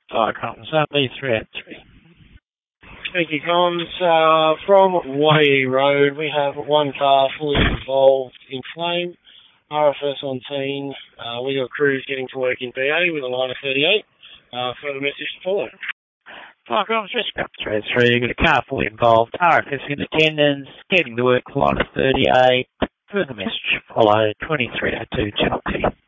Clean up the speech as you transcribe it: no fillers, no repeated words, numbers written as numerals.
Fire Comms, B383. Thank you, Comms. From Waihi Road, we have one car fully involved in flame. RFS on scene. We got crews getting to work in BA with a line of 38. Further message to follow. Fire Comms, Rescue 383. You've got a car fully involved. RFS in attendance, getting to work, line of 38. Further message to follow, 2302 Channel T.